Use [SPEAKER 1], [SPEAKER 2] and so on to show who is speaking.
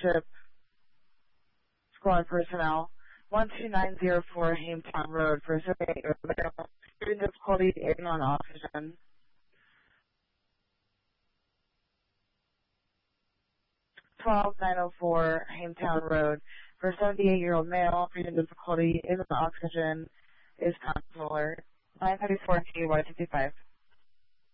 [SPEAKER 1] Township Squad personnel. 12904 Hametown Road for 78-year-old male. Having difficulty getting on oxygen. 12904 Hametown Road for 78-year-old male. Breathing difficulty, is on oxygen, is consular. 934 KY55.